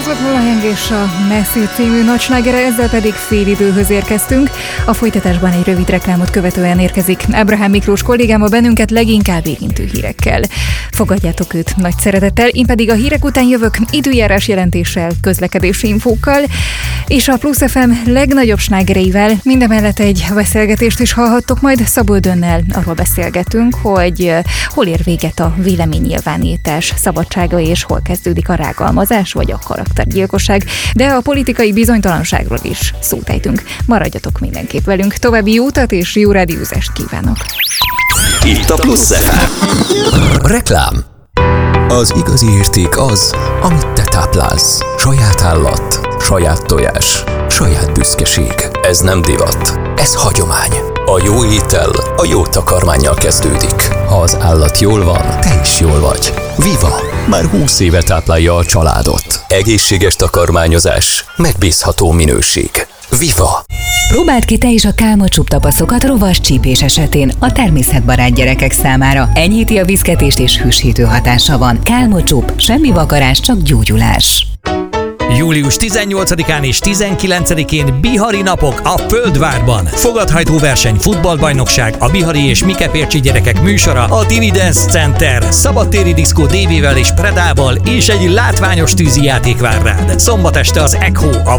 Ez volt Lola Young és a Messy című nagyslágere, ezzel pedig félidőhöz érkeztünk. A folytatásban egy rövid reklámot követően érkezik Ábrahám Miklós kollégám a bennünket leginkább érintő hírekkel. Fogadjátok őt nagy szeretettel, én pedig a hírek után jövök időjárás jelentéssel, közlekedési infókkal, és a Plusz FM legnagyobb slágereivel. Mindemellett egy beszélgetést is hallhattok, majd Szabó Dönnel arról beszélgetünk, hogy hol ér véget a véleménynyilvánítás szabadsága, és hol kezdődik a rágalmazás vagy a karaktergyilkosság, de a politikai bizonytalanságról is szót ejtünk. Maradjatok mindenképp velünk, további jó utat és jó rádiózást kívánok! Itt a Plusz FM. Reklám. Az igazi érték az, amit te táplálsz. Saját állat, saját tojás, saját büszkeség. Ez nem divat, ez hagyomány. A jó étel a jó takarmánnyal kezdődik. Ha az állat jól van, te is jól vagy. Viva! Már 20 éve táplálja a családot. Egészséges takarmányozás, megbízható minőség. Viva! Próbáld ki te is a Kálmocsup tapaszokat rovas csípés esetén a természetbarát gyerekek számára. Enyhíti a viszketést és hűsítő hatása van. Kálmocsup, semmi vakarás, csak gyógyulás. Július 18-án és 19-én Bihari napok a Földvárban. Fogadhajtó verseny, futballbajnokság, a Bihari és Mikepércsi gyerekek műsora, a Dividends Center, szabadtéri diszkó DV-vel és Predával, és egy látványos tűzijáték vár rád. Szombat este az Echo, a